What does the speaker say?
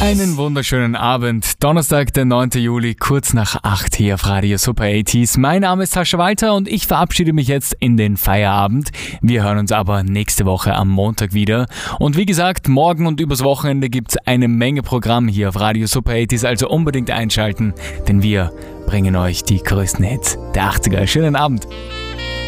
Einen wunderschönen Abend. Donnerstag, der 9. Juli, kurz nach 8 hier auf Radio Super 80s. Mein Name ist Sascha Walter und ich verabschiede mich jetzt in den Feierabend. Wir hören uns aber nächste Woche am Montag wieder. Und wie gesagt, morgen und übers Wochenende gibt's eine Menge Programm hier auf Radio Super 80s, also unbedingt einschalten, denn wir bringen euch die größten Hits der 80er. Schönen Abend.